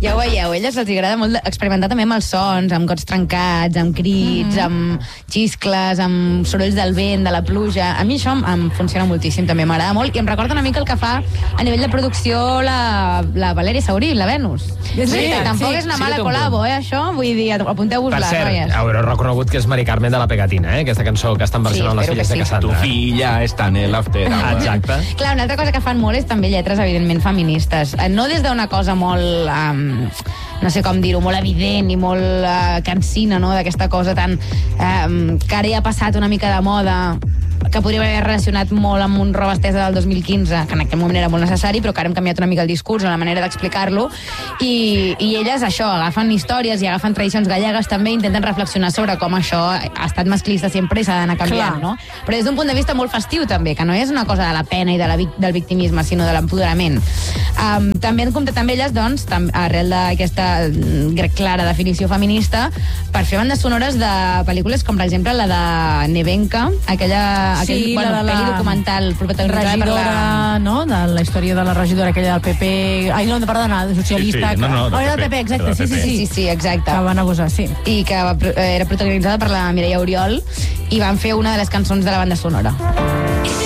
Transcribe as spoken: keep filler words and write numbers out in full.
Ja ho veieu, a elles els agrada molt experimentar també amb els sons, amb gots trencats, amb crits, mm-hmm. amb xiscles, amb sorolls del vent, de la pluja. A mi això em, em funciona moltíssim, també m'agrada molt, i em recorda una mica el que fa a nivell de producció la, la Valèria Saurí, la Venus. Sí, sí, tampoc sí, és una sí mala col·labo, eh, això? Vull dir, apunteu-vos-la, noies. Per noies. cert, haureu reconegut que és Mari Carmen de la Pegatina, eh? Aquesta cançó que estan versionant sí, les filles sí. de Cassandra. Tu filla està en el after. Exacte. Clar, una altra cosa que fan molt és també lletres, evidentment, feministes. No des d'una cosa molt, um, no sé com dir-ho, molt evident i molt uh, cansina, no?, d'aquesta cosa tan um, que ara ja ha passat una mica de moda, que podríem haver relacionat molt amb un roba estesa del dos mil quinze, que en aquell moment era molt necessari, però que ara hem canviat una mica el discurs o la manera d'explicar-lo, i, i elles això, agafen històries i agafen tradicions gallegues també, intenten reflexionar sobre com això ha estat masclista sempre i s'ha d'anar canviant, no? Però des d'un punt de vista molt festiu també, que no és una cosa de la pena i de la, del victimisme, sinó de l'empoderament. Um, també han comptat amb elles, doncs, tam, arrel d'aquesta clara definició feminista, per fer bandes sonores de pel·lícules com, per exemple, la de Nevenka, aquella aquell, sí, bueno, la de la pel·li documental protagonitzada regidora, per la... no? De la història de la regidora aquella del P P... Ai, no, perdona, socialista. Sí, sí, no, no, del, oh, del P P, exacte, sí, sí, sí. Sí, sí, exacte. Que van abusar, sí. I que era protagonitzada per la Mireia Oriol i van fer una de les cançons de la banda sonora.